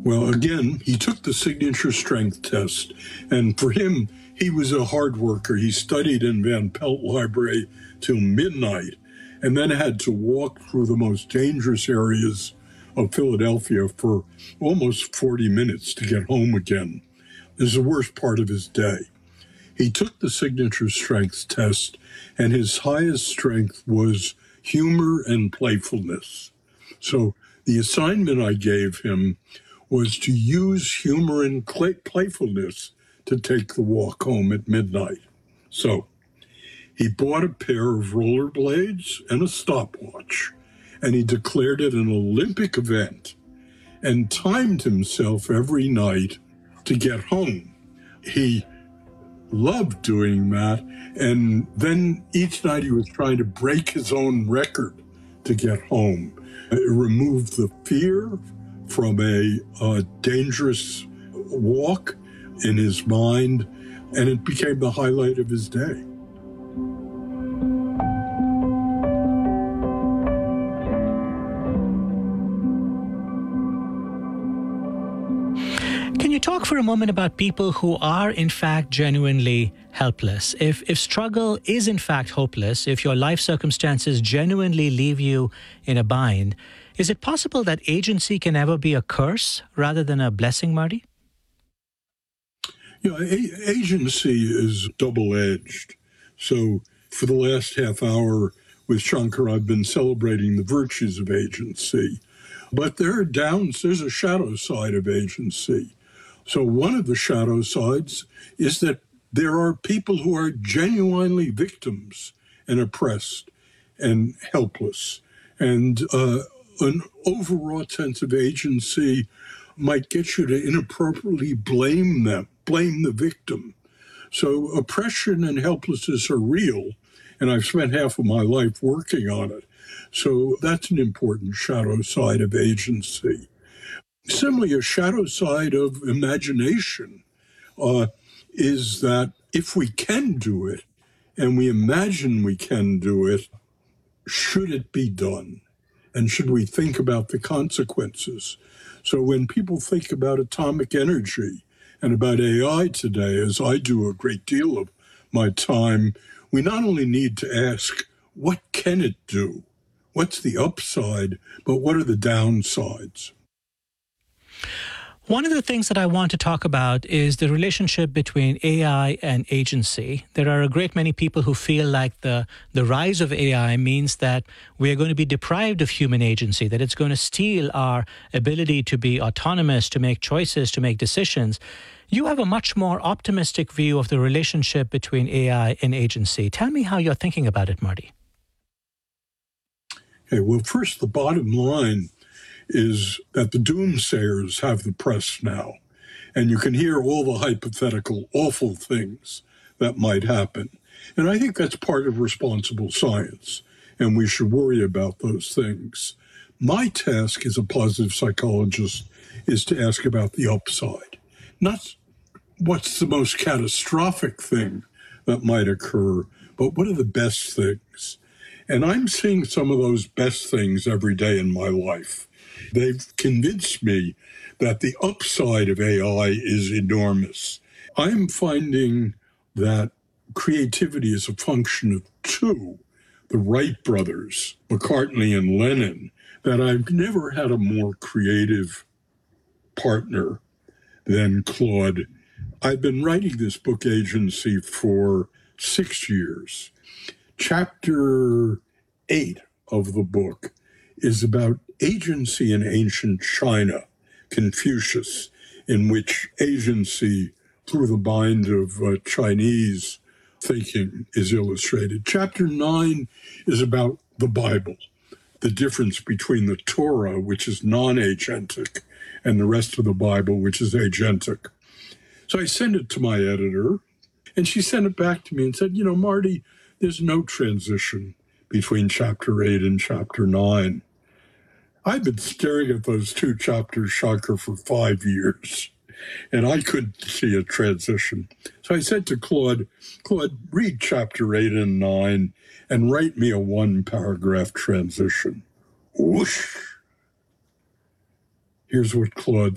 Well, again, he took the signature strength test, and for him, he was a hard worker. He studied in Van Pelt Library till midnight, and then had to walk through the most dangerous areas of Philadelphia for almost 40 minutes to get home again. This is the worst part of his day. He took the signature strength test, and his highest strength was humor and playfulness. So the assignment I gave him was to use humor and playfulness to take the walk home at midnight. So he bought a pair of rollerblades and a stopwatch, and he declared it an Olympic event and timed himself every night to get home. He loved doing that, and then each night he was trying to break his own record to get home. It removed the fear from a dangerous walk in his mind, and it became the highlight of his day. Can you talk for a moment about people who are in fact genuinely helpless? If struggle is in fact hopeless, if your life circumstances genuinely leave you in a bind, is it possible that agency can ever be a curse rather than a blessing, Marty? Yeah, agency is double-edged. So for the last half hour with Shankar, I've been celebrating the virtues of agency. But there's a shadow side of agency. So one of the shadow sides is that there are people who are genuinely victims and oppressed and helpless. And an overwrought sense of agency might get you to inappropriately blame the victim. So oppression and helplessness are real, and I've spent half of my life working on it. So that's an important shadow side of agency. Similarly, a shadow side of imagination is that if we can do it, and we imagine we can do it, should it be done? And should we think about the consequences? So when people think about atomic energy and about AI today, as I do a great deal of my time, we not only need to ask, what can it do? What's the upside? But what are the downsides? One of the things that I want to talk about is the relationship between AI and agency. There are a great many people who feel like the rise of AI means that we are going to be deprived of human agency, that it's going to steal our ability to be autonomous, to make choices, to make decisions. You have a much more optimistic view of the relationship between AI and agency. Tell me how you're thinking about it, Marty. Okay, well, first, the bottom line is that the doomsayers have the press now, and you can hear all the hypothetical awful things that might happen. And I think that's part of responsible science, and we should worry about those things. My task as a positive psychologist is to ask about the upside, not what's the most catastrophic thing that might occur, but what are the best things? And I'm seeing some of those best things every day in my life. They've convinced me that the upside of AI is enormous. I'm finding that creativity is a function of two, the Wright brothers, McCartney and Lennon, that I've never had a more creative partner than Claude. I've been writing this book, Agency, for 6 years. Chapter 8 of the book is about agency in ancient China, Confucius, in which agency through the mind of Chinese thinking is illustrated. Chapter 9 is about the Bible, the difference between the Torah, which is non-agentic, and the rest of the Bible, which is agentic. So I sent it to my editor, and she sent it back to me and said, Marty, there's no transition between chapter 8 and chapter 9. I've been staring at those two chapters, Shankar, for 5 years, and I couldn't see a transition. So I said to Claude, read chapter 8 and 9 and write me a 1-paragraph transition. Whoosh! Here's what Claude